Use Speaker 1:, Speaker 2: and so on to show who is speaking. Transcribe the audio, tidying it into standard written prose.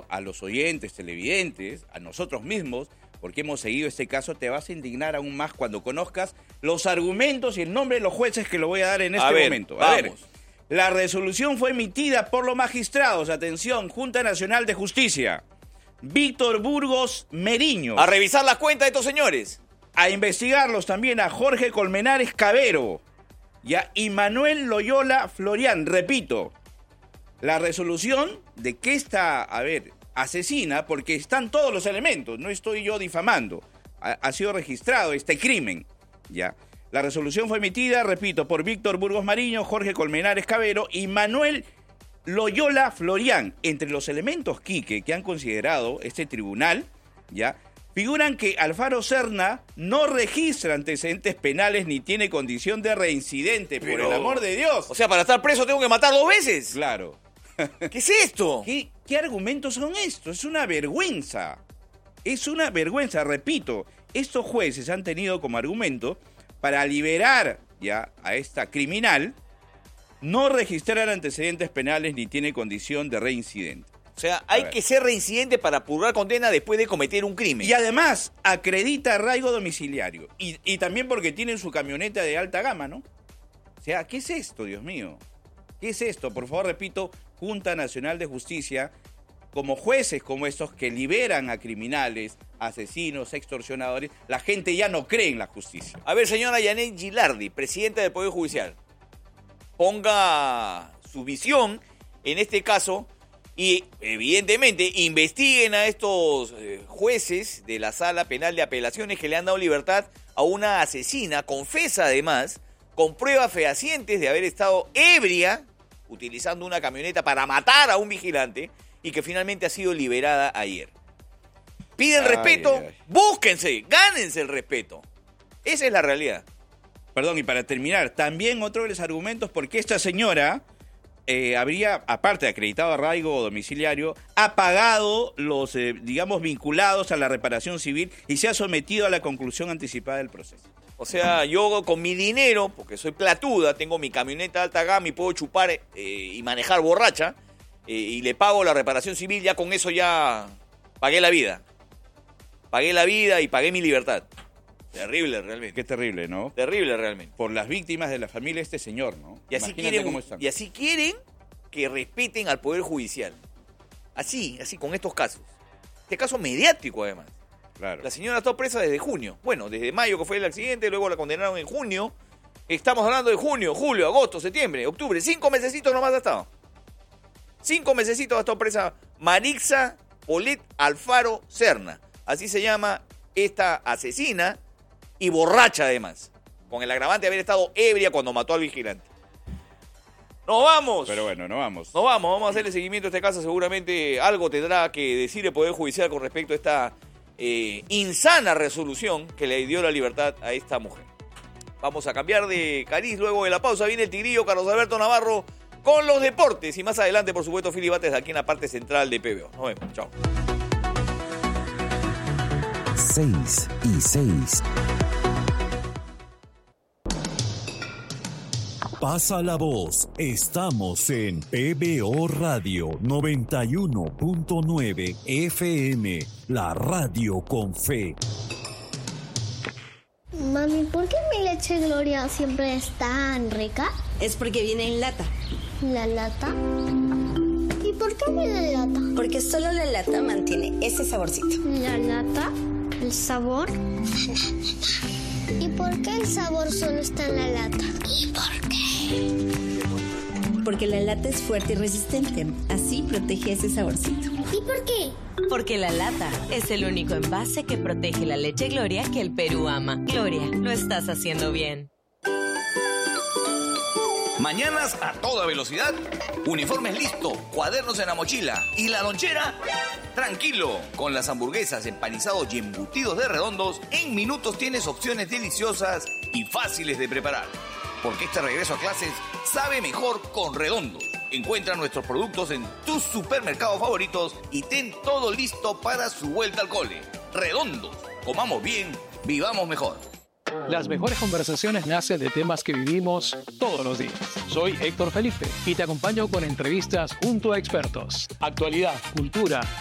Speaker 1: bueno, a los oyentes, televidentes, a nosotros mismos, porque hemos seguido este caso, te vas a indignar aún más cuando conozcas los argumentos y el nombre de los jueces que lo voy a dar en este momento. A ver, la resolución fue emitida por los magistrados, atención, Junta Nacional de Justicia, Víctor Burgos Meriño.
Speaker 2: A revisar las cuentas de estos señores.
Speaker 1: A investigarlos también a Jorge Colmenares Cabero y Manuel Loyola Florián. Repito, la resolución de que esta, asesina, porque están todos los elementos, no estoy yo difamando, ha sido registrado este crimen, ¿ya? La resolución fue emitida, repito, por Víctor Burgos Mariño, Jorge Colmenares Cabero y Manuel Loyola Florián. Entre los elementos, Quique, que han considerado este tribunal, ¿ya?, figuran que Alfaro Serna no registra antecedentes penales ni tiene condición de reincidente, por el amor de Dios.
Speaker 2: O sea, para estar preso tengo que matar 2 veces.
Speaker 1: Claro.
Speaker 2: ¿Qué es esto?
Speaker 1: ¿Qué argumentos son estos? Es una vergüenza. Es una vergüenza, repito. Estos jueces han tenido como argumento para liberar ya a esta criminal, no registrar antecedentes penales ni tiene condición de reincidente.
Speaker 2: O sea, hay que ser reincidente para purgar condena después de cometer un crimen.
Speaker 1: Y además, acredita arraigo domiciliario. Y también porque tienen su camioneta de alta gama, ¿no? O sea, ¿qué es esto, Dios mío? ¿Qué es esto? Por favor, repito, Junta Nacional de Justicia, como jueces como estos que liberan a criminales, asesinos, extorsionadores, la gente ya no cree en la justicia.
Speaker 2: A ver, señora Yanet Gilardi, presidenta del Poder Judicial, ponga su visión en este caso y, evidentemente, investiguen a estos jueces de la Sala Penal de Apelaciones que le han dado libertad a una asesina, confesa además, con pruebas fehacientes de haber estado ebria, utilizando una camioneta para matar a un vigilante y que finalmente ha sido liberada ayer. Piden respeto, búsquense, gánense el respeto. Esa es la realidad.
Speaker 1: Perdón, y para terminar, también otro de los argumentos porque esta señora habría, aparte de acreditado arraigo domiciliario, ha pagado los, vinculados a la reparación civil y se ha sometido a la conclusión anticipada del proceso.
Speaker 2: O sea, yo con mi dinero, porque soy platuda, tengo mi camioneta de alta gama y puedo chupar y manejar borracha, y le pago la reparación civil, ya con eso ya pagué la vida. Pagué la vida y pagué mi libertad. Terrible, realmente.
Speaker 1: Qué terrible, ¿no?
Speaker 2: Terrible, realmente.
Speaker 1: Por las víctimas de la familia de este señor, ¿no?
Speaker 2: Y así quieren que respeten al Poder Judicial. Así, con estos casos. Este caso mediático, además.
Speaker 1: Claro.
Speaker 2: La señora está presa desde junio. Bueno, desde mayo que fue el accidente, luego la condenaron en junio. Estamos hablando de junio, julio, agosto, septiembre, octubre. 5 mesecitos nomás ha estado. 5 mesecitos ha estado presa Marixa Polet Alfaro Serna. Así se llama esta asesina y borracha además. Con el agravante de haber estado ebria cuando mató al vigilante. ¡Nos vamos!
Speaker 1: Pero bueno, no vamos.
Speaker 2: Nos vamos, vamos a hacerle seguimiento a este caso. Seguramente algo tendrá que decir el Poder Judicial con respecto a esta insana resolución que le dio la libertad a esta mujer. Vamos a cambiar de cariz. Luego de la pausa viene el Tigrillo Carlos Alberto Navarro con los deportes. Y más adelante, por supuesto, Fili Bates aquí en la parte central de PBO. Nos vemos. Chao.
Speaker 3: 6:06. Pasa la voz. Estamos en PBO Radio 91.9 FM, la radio con fe.
Speaker 4: Mami, ¿por qué mi leche Gloria siempre es tan rica?
Speaker 5: Es porque viene en lata.
Speaker 4: ¿La lata? ¿Y por qué viene en lata?
Speaker 5: Porque solo la lata mantiene ese saborcito.
Speaker 4: ¿La lata? ¿El sabor? ¿Y por qué el sabor solo está en la lata? ¿Y por qué?
Speaker 5: Porque la lata es fuerte y resistente. Así protege ese saborcito.
Speaker 4: ¿Y por qué?
Speaker 6: Porque la lata es el único envase que protege la leche Gloria que el Perú ama. Gloria, lo estás haciendo bien.
Speaker 2: Mañanas a toda velocidad, uniformes listo, cuadernos en la mochila y la lonchera, tranquilo. Con las hamburguesas, empanizados y embutidos de Redondos, en minutos tienes opciones deliciosas y fáciles de preparar. Porque este regreso a clases sabe mejor con Redondos. Encuentra nuestros productos en tus supermercados favoritos y ten todo listo para su vuelta al cole. Redondos, comamos bien, vivamos mejor.
Speaker 7: Las mejores conversaciones nacen de temas que vivimos todos los días. Soy Héctor Felipe y te acompaño con entrevistas junto a expertos. Actualidad, cultura,